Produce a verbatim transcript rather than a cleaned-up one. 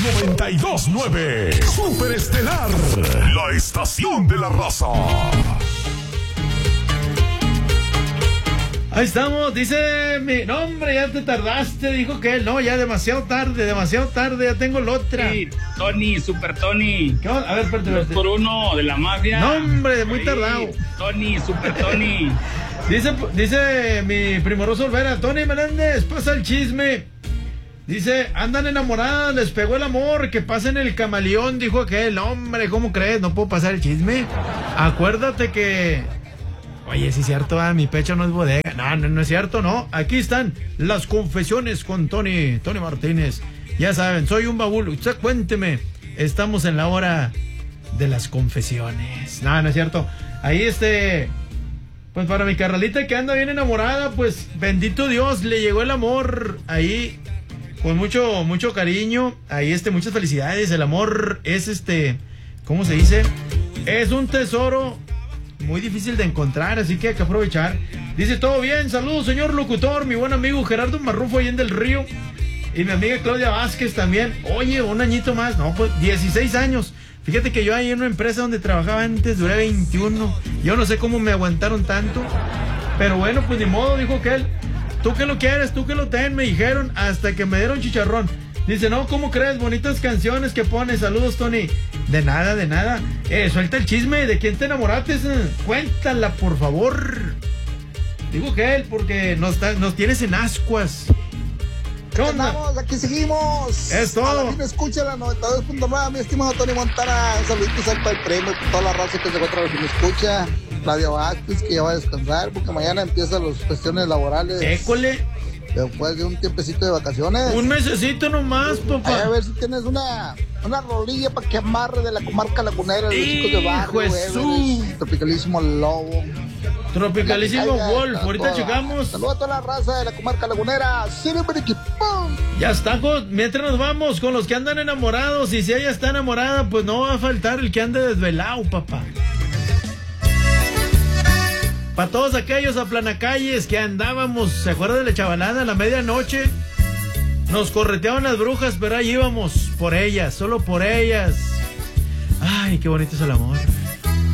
noventa y dos punto nueve. Super Estelar, la estación de la raza. Ahí estamos, dice mi... No, hombre, ya te tardaste, dijo que él. No, ya demasiado tarde, demasiado tarde, ya tengo la otra. Sí, Tony, Super Tony. ¿Qué onda? A ver, espérate, espérate. Dos por uno de la mafia. No, hombre, muy Sí, tardado. Tony, Super Tony. Dice, dice mi primoroso Olvera, Tony Menéndez, pasa el chisme. Dice, andan enamoradas, les pegó el amor, que pasen el camaleón, dijo aquel. Hombre, ¿cómo crees? No puedo pasar el chisme. Acuérdate que... Oye, sí es cierto, ah, mi pecho no es bodega. No, no, no es cierto, no. Aquí están las confesiones con Tony, Tony Martínez. Ya saben, soy un baúl. Usted cuénteme, estamos en la hora de las confesiones. No, no es cierto. Ahí este... Pues para mi carnalita que anda bien enamorada, pues bendito Dios, le llegó el amor ahí con mucho, mucho cariño. Ahí este, muchas felicidades. El amor es este, ¿cómo se dice? Es un tesoro muy difícil de encontrar, así que hay que aprovechar. Dice, todo bien, saludos señor locutor, mi buen amigo Gerardo Marrufo ahí en Del Río. Y mi amiga Claudia Vázquez también. Oye, un añito más, no, pues dieciséis años. Fíjate que yo ahí en una empresa donde trabajaba antes duré veintiuno. Yo no sé cómo me aguantaron tanto. Pero bueno, pues ni modo, dijo que él. Tú que lo quieres, tú que lo ten, me dijeron, hasta que me dieron chicharrón. Dice, no, ¿cómo crees? Bonitas canciones que pones. Saludos, Tony. De nada, de nada. Eh, suelta el chisme. ¿De quién te enamoraste? Cuéntala, por favor. Digo que él, porque nos, nos tienes en ascuas. ¿Qué onda? Andamos, aquí seguimos. Es todo. A la fin escucha la noventa y dos punto nueve, mi estimado Tony Montana. Un saludito salto al premio con toda la raza que se encuentra a la fin escucha. Claudia Vázquez, que ya va a descansar porque mañana empiezan las cuestiones laborales. École. Después de un tiempecito de vacaciones. Un mesecito nomás, papá. Ay, a ver si tienes una, una rolilla para que amarre de la comarca lagunera de los chicos de barrio. Everest, Tropicalísimo Lobo. Tropicalísimo Wolf. Ahorita llegamos. Saludos a toda la raza de la comarca lagunera. Ya está, mientras nos vamos con los que andan enamorados. Y si ella está enamorada, pues no va a faltar el que ande desvelado, papá. Para todos aquellos aplanacalles que andábamos, ¿se acuerdan de la chavalada a la medianoche? Nos correteaban las brujas, pero ahí íbamos por ellas, solo por ellas. Ay, qué bonito es el amor.